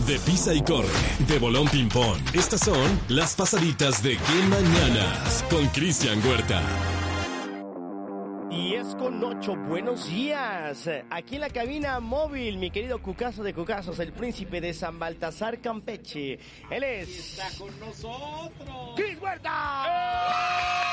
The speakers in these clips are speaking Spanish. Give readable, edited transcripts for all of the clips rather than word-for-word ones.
De Pisa y Corre, de Bolón Ping Pong. Estas son las pasaditas de Qué Mañanas con Cristian Huerta. Y es con 8, buenos días. Aquí en la cabina móvil, mi querido Cucazo de Cucazos, el príncipe de San Baltasar, Campeche. Él es... ¡Y está con nosotros! ¡Cris Huerta!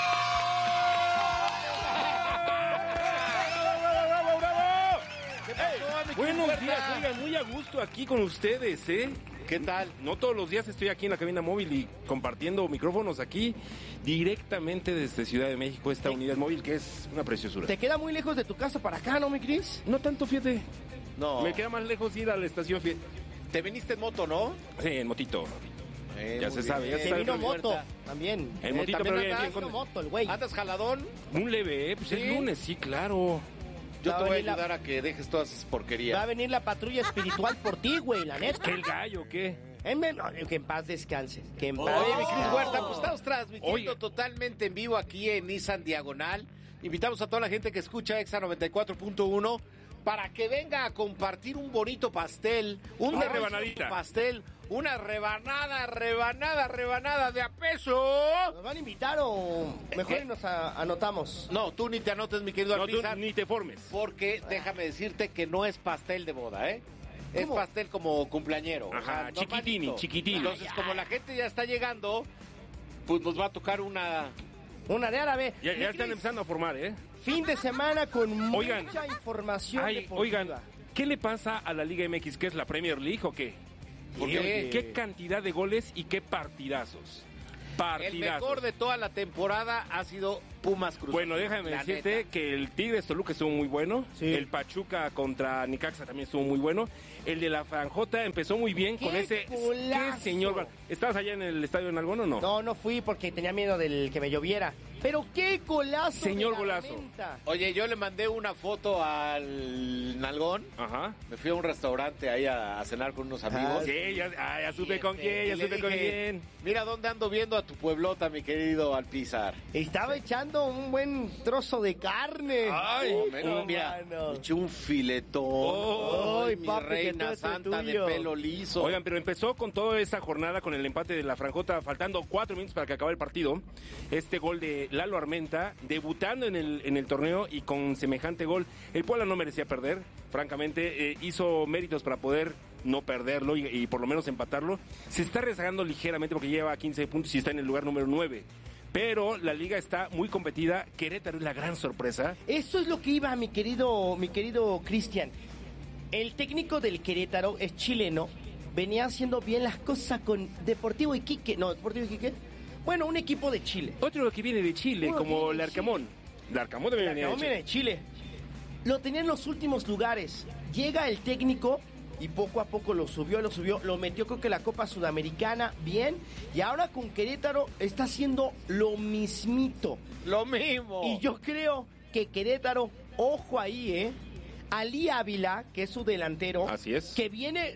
Buenos días, oigan, muy a gusto aquí con ustedes, ¿eh? ¿Qué tal? No todos los días estoy aquí en la cabina móvil y compartiendo micrófonos aquí directamente desde Ciudad de México, esta unidad móvil que es una preciosura. ¿Te queda muy lejos de tu casa para acá, no, mi Cris? No tanto, fíjate. No. Me queda más lejos ir a la estación, fíjate. Te viniste en moto, ¿no? Sí, en motito. Ya muy se sabe, ya bien. se Se sabe. vino moto, Huerta. también. En motito, también pero bien, andas, bien. Vino moto, el güey. ¿Andas jaladón? Un leve, pues ¿Sí? es lunes, sí, claro. Yo Va te a voy a venir la- ayudar a que dejes todas esas Va a porquerías. venir la patrulla espiritual por ti, güey, la neta. ¿Qué el gallo, qué? Que en paz descanse. Que en paz Oye, mi descanse. Cris Huerta, pues estamos transmitiendo Oye. totalmente en vivo aquí en Nissan Diagonal. Invitamos a toda la gente que escucha Exa 94.1 para que venga a compartir un bonito pastel. Una delicioso rebanadita. pastel, una rebanada de a peso. ¿Nos van a invitar o mejor nos anotamos? No, tú ni te anotes, mi querido No, tú Alpizar, ni te formes. porque déjame decirte que no es pastel de boda, ¿eh? Es ¿Cómo? pastel como cumpleañero. Ajá, normalito. chiquitini. Entonces, como la gente ya está llegando, pues nos va a tocar una... Una de árabe. Ya Mi están Cris, empezando a formar, ¿eh? Fin de semana con Oigan. mucha información Ay, deportiva. oigan, ¿qué le pasa a la Liga MX, que es la Premier League o qué? Porque Oye. qué cantidad de goles y qué partidazos. El Partidazos. mejor de toda la temporada ha sido Pumas Cruz Bueno, Azul, déjame la decirte neta. que el Tigres Toluca estuvo muy bueno. Sí. El Pachuca contra Necaxa también estuvo muy bueno. El de la Franjota empezó muy bien con ¡Qué ese... golazo! ¡Qué señor! ¿Estabas allá en el estadio en Algón o no? No, no fui porque tenía miedo del que me lloviera. Pero qué golazo. Señor de la golazo. Menta. Oye, yo le mandé una foto al Nalgón. Ajá. Me fui a un restaurante ahí a cenar con unos amigos. Sí, ya supe con quién, ya Y le supe con dije, quién. Mira dónde ando viendo a tu pueblota, mi querido Alpizar. Estaba echando un buen trozo de carne. Ay, No, mira, mano. eché un filetón. Oh, ay, mi papi, que reina todo esto es santa de tuyo. pelo liso. Oigan, pero empezó con toda esa jornada con el empate de la Franjota, faltando 4 minutos para que acabe el partido. Este gol de Lalo Armenta, debutando en el torneo y con semejante gol. El Puebla no merecía perder, francamente. Hizo méritos para poder no perderlo y por lo menos empatarlo. Se está rezagando ligeramente porque lleva 15 puntos y está en el lugar número 9. Pero la liga está muy competida. Querétaro es la gran sorpresa. Eso es lo que iba, mi querido Cristian. El técnico del Querétaro es chileno. Venía haciendo bien las cosas con Deportivo Iquique. No, Deportivo Iquique. Bueno, un equipo de Chile. Otro que viene de Chile, Uno como viene el de Arcamón. El Arcamón también venía de Acabó, mira, Chile. de Chile. Lo tenía en los últimos lugares. Llega el técnico y poco a poco lo subió. Lo metió creo que la Copa Sudamericana bien. Y ahora con Querétaro está haciendo lo mismito. Lo mismo. Y yo creo que Querétaro, ojo ahí, Ali Ávila, que es su delantero. Así es. Que viene,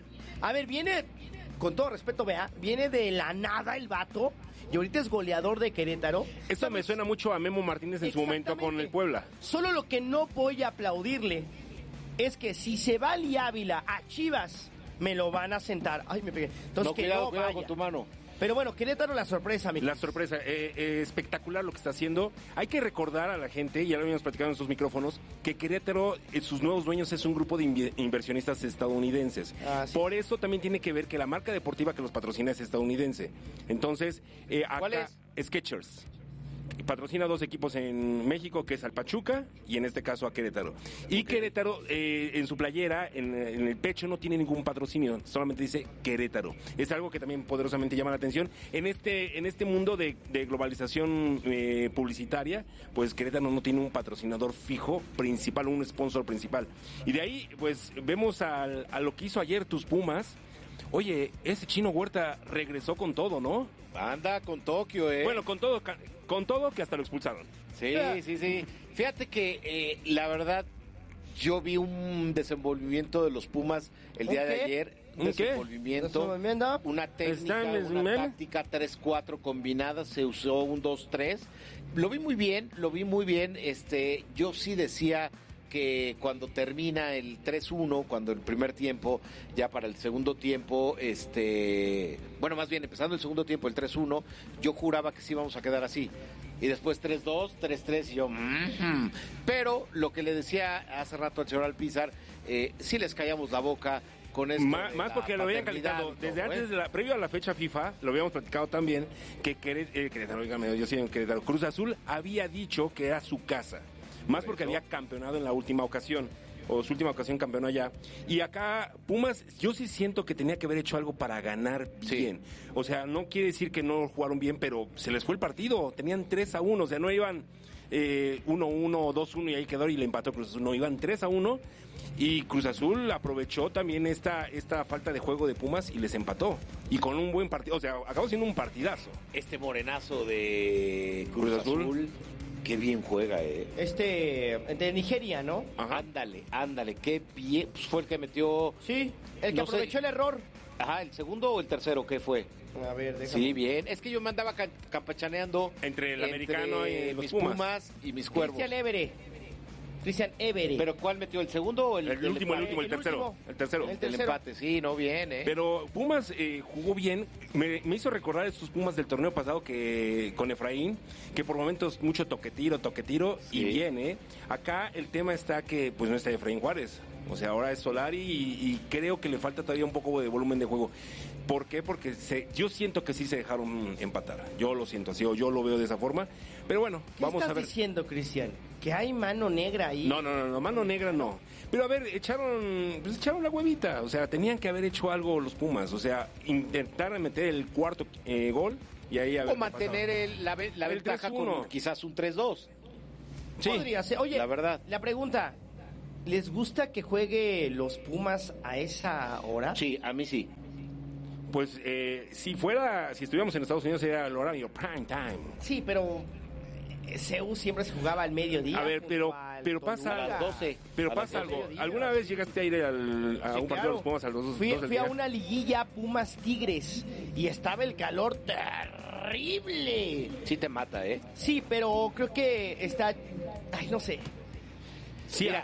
con todo respeto, viene de la nada el vato. Y ahorita es goleador de Querétaro. Esto me suena mucho a Memo Martínez en su momento con el Exactamente. Puebla. Solo lo que no voy a aplaudirle es que si se va Ali Ávila a Chivas, me lo van a sentar. Ay, me pegué. Entonces, No, que cuidado, no cuidado vaya. con tu mano. Pero bueno, Querétaro la sorpresa, mi La sorpresa, espectacular lo que está haciendo. Hay que recordar a la gente, ya lo habíamos platicado en estos micrófonos, que Querétaro, sus nuevos dueños es un grupo de inversionistas estadounidenses. Ah, sí. Por eso también tiene que ver que la marca deportiva que los patrocina es estadounidense. Entonces, ¿Cuál acá, Skechers. Patrocina 2 equipos en México, que es al Pachuca y en este caso a Querétaro. Y Querétaro, en su playera, en el pecho, no tiene ningún patrocinio, solamente dice Querétaro. Es algo que también poderosamente llama la atención. En este mundo de globalización publicitaria, pues Querétaro no tiene un patrocinador fijo principal, un sponsor principal. Y de ahí, pues, vemos a lo que hizo ayer tus Pumas. Oye, ese Chino Huerta regresó con todo, ¿no? Anda con Tokio, Bueno, con todo que hasta lo expulsaron. Sí. Fíjate que la verdad, yo vi un desenvolvimiento de los Pumas el día ¿Un de qué? ayer. ¿Un qué? ¿Desenvolvimiento? Una técnica, ¿Están una men? táctica 3-4 combinada, se usó un 2-3. Lo vi muy bien. Yo sí decía, que cuando termina el 3-1, cuando el primer tiempo, ya para el segundo tiempo, bueno, más bien empezando el segundo tiempo, el 3-1, yo juraba que sí íbamos a quedar así. Y después 3-2, 3-3 y yo... Pero lo que le decía hace rato al señor Alpizar, sí les callamos la boca con esto. Más porque lo habían calentado desde antes, previo a la fecha FIFA, lo habíamos platicado también, que Querétaro, yo sí en Querétaro, Cruz Azul había dicho que era su casa. Más porque había campeonado en la última ocasión, o su última ocasión campeonó allá. Y acá, Pumas, yo sí siento que tenía que haber hecho algo para ganar bien. Sí. O sea, no quiere decir que no jugaron bien, pero se les fue el partido. Tenían 3-1, o sea, no iban 1-1 o 2-1 y ahí quedó y le empató Cruz Azul. No, iban 3-1 y Cruz Azul aprovechó también esta falta de juego de Pumas y les empató. Y con un buen partido, o sea, acabó siendo un partidazo. Este morenazo de Cruz Azul. Qué bien juega, de Nigeria, ¿no? Ajá. Ándale, qué bien. Pues fue el que metió... Sí, el que aprovechó el error. Ajá, ¿el segundo o el tercero? ¿Qué fue? A ver, déjame. Sí, bien. Es que yo me andaba campachaneando... Entre el americano y los mis Pumas y mis Cuervos. Cristian Évere. ¿Pero cuál metió? ¿El segundo o el último, el tercero? El tercero. El empate, sí, no, bien, Pero Pumas jugó bien. Me hizo recordar estos Pumas del torneo pasado que con Efraín, que por momentos mucho toque-tiro, sí. Y bien, Acá el tema está que pues no está Efraín Juárez. O sea, ahora es Solari y creo que le falta todavía un poco de volumen de juego. ¿Por qué? Porque yo siento que sí se dejaron empatar. Yo lo siento así, o yo lo veo de esa forma. Pero bueno, vamos a ver. ¿Qué estás diciendo, Cristian? ¿Que hay mano negra ahí? No, mano negra no. Pero a ver, echaron la huevita. O sea, tenían que haber hecho algo los Pumas. O sea, intentar meter el cuarto gol y ahí o mantener la ventaja con quizás un 3-2. Sí, podría ser. Oye, la verdad. La pregunta, ¿les gusta que juegue los Pumas a esa hora? Sí, a mí sí. Pues si estuviéramos en Estados Unidos sería el horario prime time. Sí, pero CEU siempre se jugaba al mediodía. A ver, pero pasa a las 12. Pero pasa algo. ¿Alguna vez llegaste a ir a un partido de los Pumas a los 2 Fui a una liguilla Pumas Tigres y estaba el calor terrible. Sí te mata, Sí, pero creo que está... Ay, no sé. Sí, mira,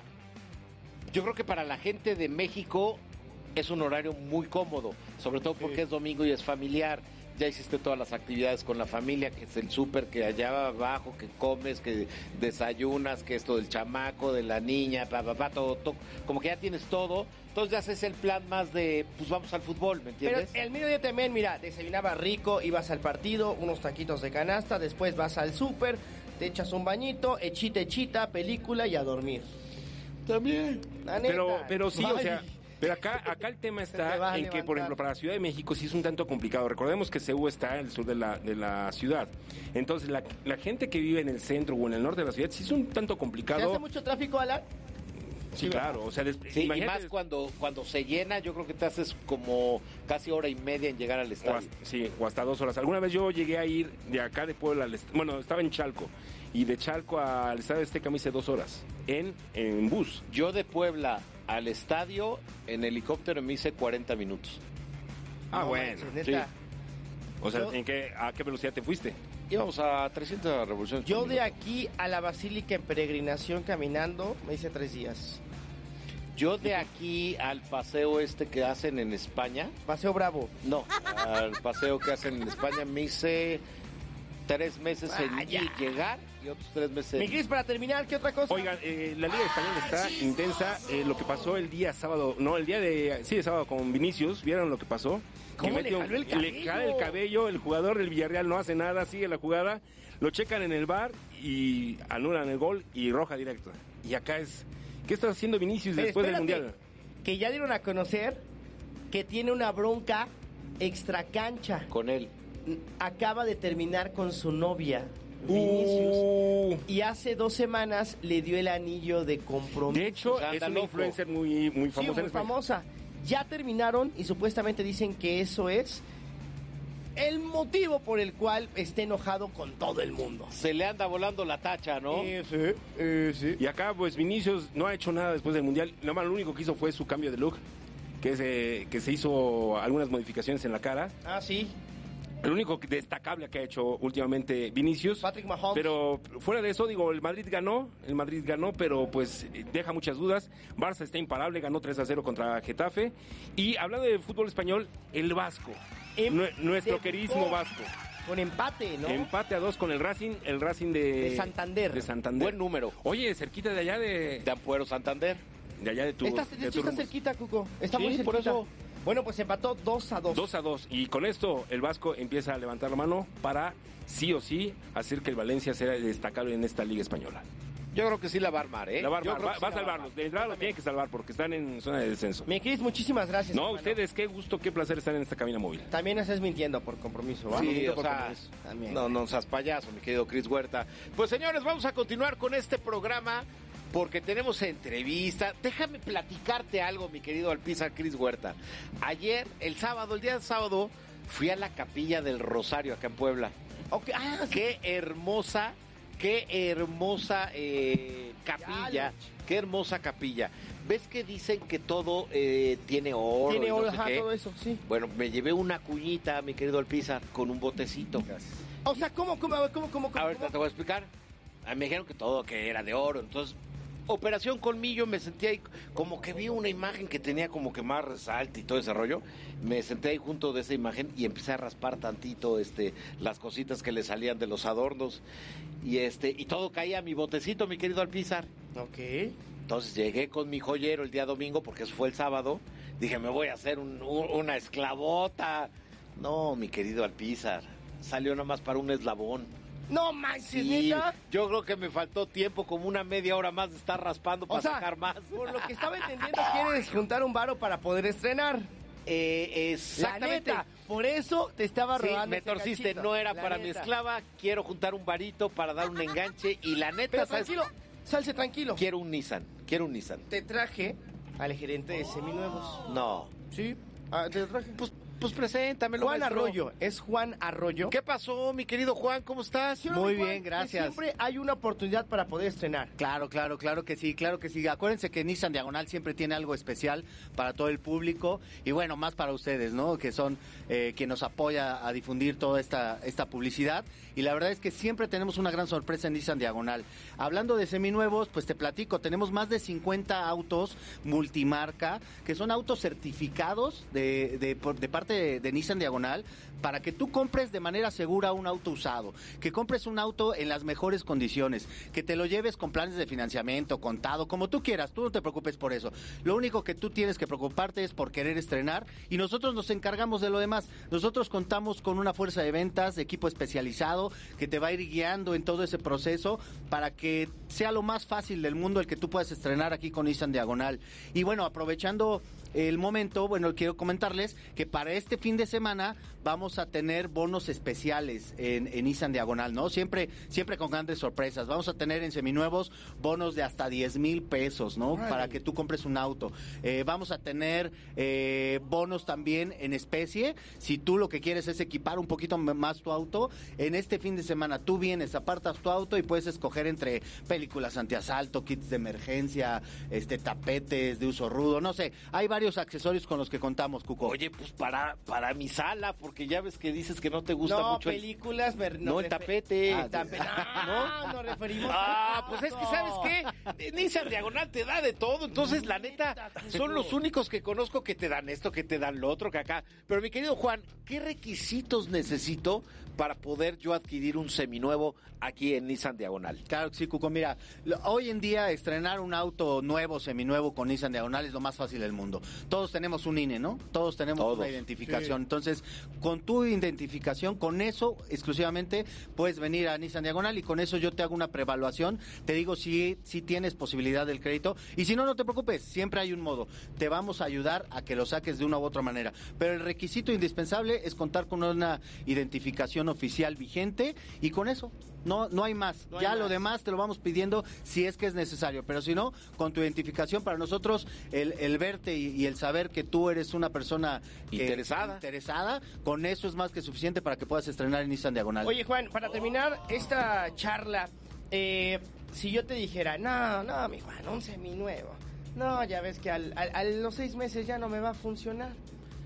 yo creo que para la gente de México es un horario muy cómodo, sobre todo porque es domingo y es familiar. Ya hiciste todas las actividades con la familia, que es el súper, que allá abajo, que comes, que desayunas, que esto del chamaco, de la niña, todo, como que ya tienes todo. Entonces ya haces el plan más de, pues vamos al fútbol, ¿me entiendes? Pero el mediodía también, mira, desayunaba rico, ibas al partido, unos taquitos de canasta, después vas al súper, te echas un bañito, echita, película y a dormir. También. La neta. Pero sí, o sea... Pero acá el tema está en que, por ejemplo, para la Ciudad de México sí es un tanto complicado. Recordemos que CEU está en el sur de la ciudad. Entonces, la gente que vive en el centro o en el norte de la ciudad sí es un tanto complicado. ¿Se hace mucho tráfico, Alan? Sí, claro. O sea, y más cuando se llena, yo creo que te haces como casi hora y media en llegar al estadio. O hasta 2 horas. Alguna vez yo llegué a ir de acá de Puebla bueno, estaba en Chalco. Y de Chalco al estadio Azteca me hice 2 horas en bus. Yo de Puebla al estadio en helicóptero me hice 40 minutos. Bueno. Sí. O sea, ¿a qué velocidad te fuiste? Íbamos a 300 revoluciones. Yo de aquí a la Basílica en peregrinación caminando me hice 3 días. Yo de aquí al paseo que hacen en España. Paseo Bravo. No, al paseo que hacen en España me hice 3 meses en llegar y otros 3 meses en... Mi Cris, para terminar, ¿qué otra cosa? Oigan, la Liga Española está intensa. Lo que pasó el día sábado, de sábado con Vinicius, ¿vieron lo que pasó? ¿Cómo le jaló el cabello? Le jala el cabello, el jugador del Villarreal no hace nada, sigue la jugada, lo checan en el VAR y anulan el gol y roja directa. Y acá ¿qué está haciendo Vinicius después del Mundial? Que ya dieron a conocer que tiene una bronca extracancha. Con él. Acaba de terminar con su novia, Vinicius, y hace 2 semanas le dio el anillo de compromiso. De hecho, es una influencer muy famosa. Sí, muy famosa. Ya terminaron y supuestamente dicen que eso es el motivo por el cual está enojado con todo el mundo. Se le anda volando la tacha, ¿no? Sí. Y acá, pues, Vinicius no ha hecho nada después del Mundial. Nada más lo único que hizo fue su cambio de look, que se hizo algunas modificaciones en la cara. Ah, sí. El único destacable que ha hecho últimamente Vinicius. Patrick Mahomes. Pero fuera de eso, digo, el Madrid ganó, pero pues deja muchas dudas. Barça está imparable, ganó 3-0 contra Getafe. Y hablando de fútbol español, el Vasco, nuestro queridísimo Vasco. Con empate, ¿no? Empate a 2 con el Racing de Santander. De Santander. Buen número. Oye, cerquita de allá De Ampuero, Santander. de allá de tu... Está rumbo. cerquita, Cuco. Está Sí, muy cerquita. por eso. Bueno, pues empató 2-2. 2-2. Y con esto el Vasco empieza a levantar la mano para sí o sí hacer que el Valencia sea destacable en esta Liga Española. Yo creo que sí la va a armar, ¿eh? La va a Yo armar, creo va que sí a la va salvarlos. De entrada los tiene que salvar porque están en zona de descenso. Mi Cris, muchísimas gracias. No, hermano. ustedes, qué gusto, qué placer estar en esta cabina móvil. También estás mintiendo por compromiso, ¿va? Sí, Mintiendo o por sea, compromiso. También. no seas payaso, mi querido Cris Huerta. Pues señores, vamos a continuar con este programa porque tenemos entrevista. Déjame platicarte algo, mi querido Alpizar Cris Huerta. Ayer, el día del sábado, fui a la Capilla del Rosario acá en Puebla. Okay. Sí. Qué hermosa capilla. Qué hermosa capilla. ¿Ves que dicen que todo tiene oro? Tiene y no oro, sé ajá, qué? todo eso, sí. Bueno, me llevé una cuñita, mi querido Alpizar, con un botecito. O sea, ¿cómo? Ahorita te voy a explicar. Me dijeron que todo que era de oro. Entonces, Operación Colmillo, me senté ahí, como que vi una imagen que tenía como que más resalte y todo ese rollo. Me senté ahí junto de esa imagen y empecé a raspar tantito las cositas que le salían de los adornos. Y todo caía a mi botecito, mi querido Alpizar. Ok. Entonces llegué con mi joyero el día domingo, porque eso fue el sábado. Dije, me voy a hacer una esclavota. No, mi querido Alpizar, salió nomás para un eslabón. No manches, Sí, ¿neta? yo creo que me faltó tiempo, como una media hora más de estar raspando para sacar más. Por lo que estaba entendiendo, quieres juntar un varo para poder estrenar. Exactamente. La neta, por eso te estaba Sí, robando. me ese torciste, cachito. no era La para mi neta. esclava, quiero juntar un varito para dar un enganche y la neta, Pero ¿sabes? tranquilo, salse tranquilo. Quiero un Nissan. Te traje al gerente de seminuevos. No. Sí, te traje. Pues preséntamelo, Juan maestro. Arroyo, es Juan Arroyo. ¿Qué pasó, mi querido Juan? ¿Cómo estás? ¿Sí o no, Muy mi Juan? bien, Que gracias. siempre hay una oportunidad para poder estrenar. Claro que sí. Acuérdense que Nissan Diagonal siempre tiene algo especial para todo el público y bueno, más para ustedes, ¿no? Que son quien nos apoya a difundir toda esta publicidad. Y la verdad es que siempre tenemos una gran sorpresa en Nissan Diagonal. Hablando de seminuevos, pues te platico, tenemos más de 50 autos multimarca, que son autos certificados de parte de Nissan Diagonal, para que tú compres de manera segura un auto usado, que compres un auto en las mejores condiciones, que te lo lleves con planes de financiamiento, contado, como tú quieras, tú no te preocupes por eso. Lo único que tú tienes que preocuparte es por querer estrenar y nosotros nos encargamos de lo demás. Nosotros contamos con una fuerza de ventas, de equipo especializado, que te va a ir guiando en todo ese proceso para que sea lo más fácil del mundo el que tú puedas estrenar aquí con Nissan Diagonal. Y bueno, aprovechando el momento, bueno, quiero comentarles que para este fin de semana vamos a tener bonos especiales en Nissan Diagonal, ¿no? Siempre con grandes sorpresas. Vamos a tener en seminuevos bonos de hasta 10,000 pesos, ¿no? Ay. Para que tú compres un auto. Vamos a tener bonos también en especie. Si tú lo que quieres es equipar un poquito más tu auto, en este fin de semana tú vienes, apartas tu auto y puedes escoger entre películas antiasalto, kits de emergencia, tapetes de uso rudo, no sé. Hay varios accesorios con los que contamos, Cuco. Oye, pues para mi sala, porque ya ves que dices que no te gusta No, mucho películas... No, el tapete. No, nos referimos Pues es que, ¿sabes qué? Nissan Diagonal te da de todo, entonces la neta, son los únicos que conozco que te dan esto, que te dan lo otro, que acá. Pero mi querido Juan, ¿qué requisitos necesito para poder yo adquirir un seminuevo aquí en Nissan Diagonal? Claro que sí, Cuco. Mira, hoy en día estrenar un auto nuevo, seminuevo con Nissan Diagonal es lo más fácil del mundo. Todos tenemos un INE, ¿no? Todos tenemos una identificación. Sí. Entonces, con tu identificación, con eso exclusivamente puedes venir a Nissan Diagonal y con eso yo te hago una preevaluación. Te digo si tienes posibilidad del crédito y si no, no te preocupes, siempre hay un modo. Te vamos a ayudar a que lo saques de una u otra manera. Pero el requisito indispensable es contar con una identificación oficial vigente y con eso no hay más. No hay ya más. lo demás te lo vamos pidiendo si es que es necesario, pero si no, con tu identificación para nosotros el verte y el saber que tú eres una persona interesada, con eso es más que suficiente para que puedas estrenar en Nissan Diagonal. Oye, Juan, para terminar esta charla, si yo te dijera, no, mi Juan, un seminuevo. No, ya ves que a los 6 meses ya no me va a funcionar.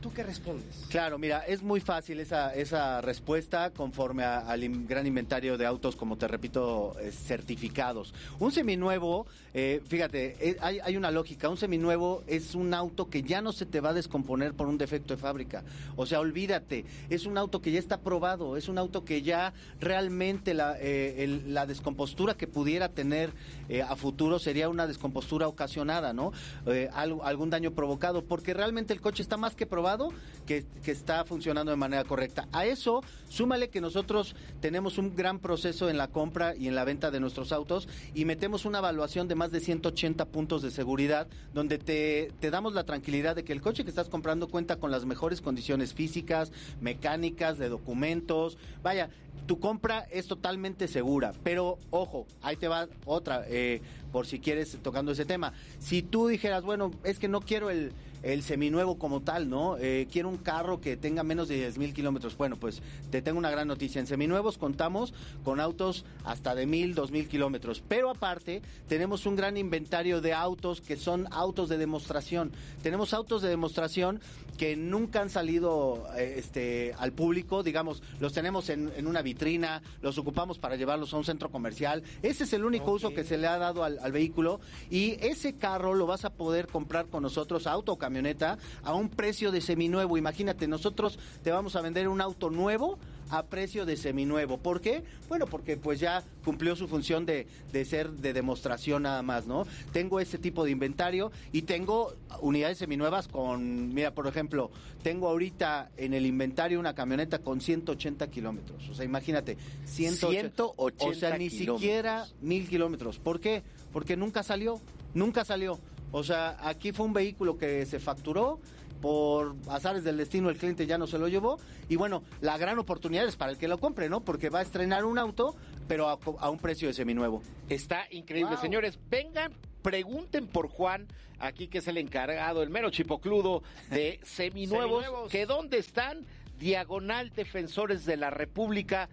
¿tú qué respondes? Claro, mira, es muy fácil esa respuesta conforme al gran inventario de autos, como te repito, certificados. Un seminuevo, fíjate, hay una lógica. Un seminuevo es un auto que ya no se te va a descomponer por un defecto de fábrica. O sea, olvídate, es un auto que ya está probado, es un auto que ya realmente la descompostura que pudiera tener a futuro sería una descompostura ocasionada, ¿no? Algún daño provocado, porque realmente el coche está más que probado que está funcionando de manera correcta. A eso, súmale que nosotros tenemos un gran proceso en la compra y en la venta de nuestros autos y metemos una evaluación de más de 180 puntos de seguridad, donde te damos la tranquilidad de que el coche que estás comprando cuenta con las mejores condiciones físicas, mecánicas, de documentos. Vaya, tu compra es totalmente segura, pero ojo, ahí te va otra, por si quieres, tocando ese tema. Si tú dijeras, bueno, es que no quiero el seminuevo como tal, ¿no? Quiero un carro que tenga menos de 10,000 kilómetros. Bueno, pues te tengo una gran noticia. En seminuevos contamos con autos hasta de 1,000, 2,000 kilómetros. Pero aparte, tenemos un gran inventario de autos que son autos de demostración. Tenemos autos de demostración que nunca han salido al público, digamos, los tenemos en una vitrina, los ocupamos para llevarlos a un centro comercial. Ese es el único uso que se le ha dado al vehículo, y ese carro lo vas a poder comprar con nosotros, auto o camioneta, a un precio de seminuevo. Imagínate, nosotros te vamos a vender un auto nuevo a precio de seminuevo. ¿Por qué? Bueno, porque pues ya cumplió su función de ser de demostración nada más, ¿no? Tengo ese tipo de inventario y tengo unidades seminuevas con, mira, por ejemplo, tengo ahorita en el inventario una camioneta con 180 kilómetros. O sea, imagínate, 180, o sea, ni siquiera 1,000 kilómetros. ¿Por qué? Porque nunca salió. O sea, aquí fue un vehículo que se facturó, por azares del destino el cliente ya no se lo llevó, y bueno, la gran oportunidad es para el que lo compre, ¿no? Porque va a estrenar un auto, pero a un precio de seminuevo. Está increíble, Wow. Señores, vengan, pregunten por Juan, aquí que es el encargado, el mero chipocludo de seminuevos, que dónde están, diagonal Defensores de la República,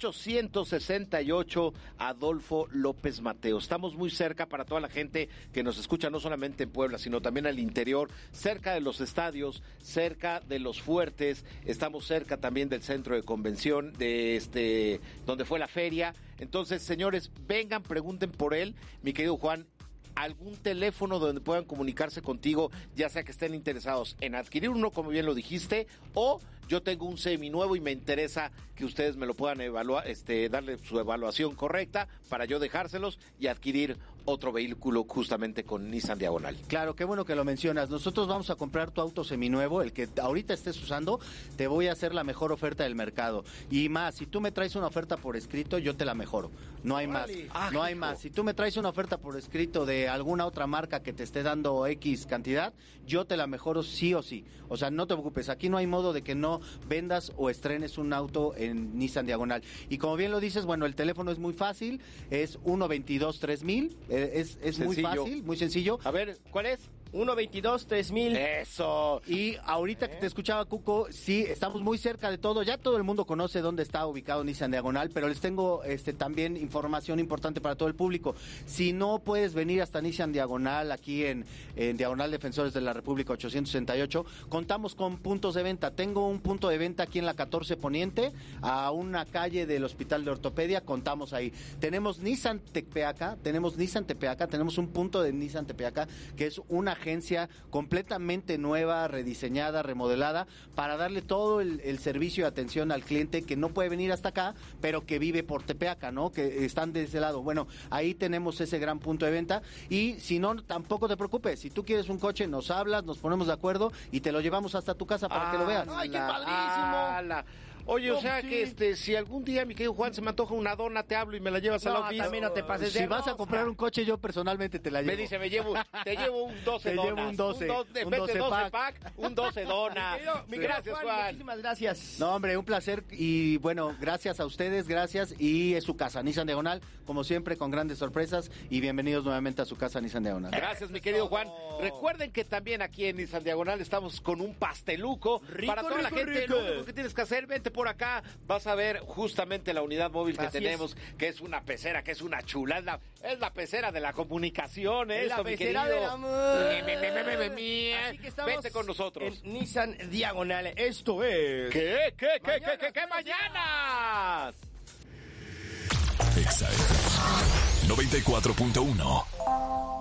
868 Adolfo López Mateo. Estamos muy cerca para toda la gente que nos escucha, no solamente en Puebla, sino también al interior, cerca de los estadios, cerca de los fuertes, estamos cerca también del centro de convención, de donde fue la feria. Entonces, señores, vengan, pregunten por él, mi querido Juan. ¿Algún teléfono donde puedan comunicarse contigo, ya sea que estén interesados en adquirir uno, como bien lo dijiste, o yo tengo un seminuevo y me interesa que ustedes me lo puedan evaluar, darle su evaluación correcta para yo dejárselos y adquirir otro vehículo justamente con Nissan Diagonal? Claro, qué bueno que lo mencionas. Nosotros vamos a comprar tu auto seminuevo, el que ahorita estés usando, te voy a hacer la mejor oferta del mercado. Y más, si tú me traes una oferta por escrito, yo te la mejoro. No hay más. No hay más. Si tú me traes una oferta por escrito de alguna otra marca que te esté dando X cantidad, yo te la mejoro sí o sí. O sea, no te preocupes, aquí no hay modo de que no vendas o estrenes un auto en Nissan Diagonal. Y como bien lo dices, bueno, el teléfono es muy fácil, es 122-3000, es muy fácil, muy sencillo. A ver, ¿cuál es? 122-3000. Eso. Y ahorita que te escuchaba, Cuco, sí, estamos muy cerca de todo. Ya todo el mundo conoce dónde está ubicado Nissan Diagonal, pero les tengo también información importante para todo el público. Si no puedes venir hasta Nissan Diagonal, aquí en Diagonal Defensores de la República 868, contamos con puntos de venta. Tengo un punto de venta aquí en la 14 Poniente, a una calle del Hospital de Ortopedia, contamos ahí. Tenemos Nissan Tepeaca, tenemos un punto de Nissan Tepeaca, que es una agencia completamente nueva, rediseñada, remodelada, para darle todo el servicio y atención al cliente que no puede venir hasta acá, pero que vive por Tepeaca, ¿no? Que están de ese lado. Bueno, ahí tenemos ese gran punto de venta, y si no, tampoco te preocupes. Si tú quieres un coche, nos hablas, nos ponemos de acuerdo y te lo llevamos hasta tu casa para que lo veas. ¡Ay, qué padrísimo! Oye, No, o sea sí. que si algún día, mi querido Juan, se me antoja una dona, te hablo y me la llevas a la oficina. También no te pases de Si vas a rosca. comprar un coche, yo personalmente te la llevo. Me dice, te llevo un 12 Te donas. llevo un 12, En un vez de 12 12 pack. pack, un 12 dona. Mi querido Gracias, Juan. Muchísimas gracias. No, hombre, un placer, y bueno, gracias a ustedes, gracias, y es su casa, Nissan Diagonal, como siempre, con grandes sorpresas, y bienvenidos nuevamente a su casa, Nissan Diagonal. Gracias, mi querido Juan. Recuerden que también aquí en Nissan Diagonal estamos con un pasteluco Rico, para toda la rico, gente. rico. Lo único que tienes que hacer, vente por por acá vas a ver justamente la unidad móvil que Así tenemos, que es una pecera, que es una chula, es la pecera de la comunicación, Es la eso, mi pecera querido. del amor. Mía. Así que estamos Vete con nosotros. en Nissan Diagonal. Esto es... ¿Qué mañanas? Exa FM 94.1